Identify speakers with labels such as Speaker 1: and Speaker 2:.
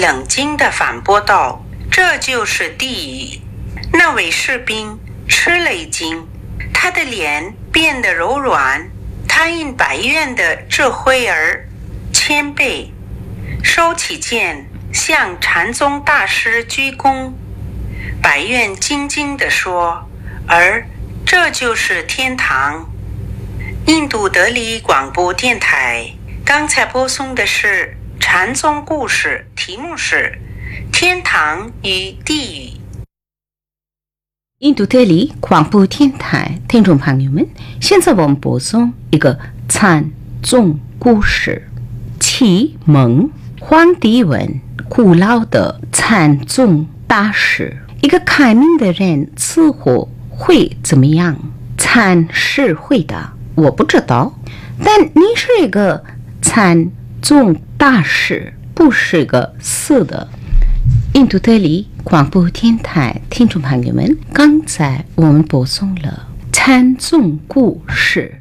Speaker 1: 冷静地反驳道：“这就是地狱。”那位士兵吃了一惊，他的脸变得柔软，他因白渊的智慧而谦卑，收起剑向禅宗大师鞠躬。白渊静静地说：“而这就是天堂。”印度德里广播电台刚才播送的是禅宗故事，题目是《天堂与地狱》。
Speaker 2: 印度德里广播电台听众朋友们，现在我们播送一个禅宗故事。启蒙黄帝文，古老的禅宗大师，一个开明的人似乎会怎么样？禅师回答：“我不知道，但你是一个禅宗大师，不是个死的。”印度德里广播电台听众朋友们，刚才我们播送了禅宗故事。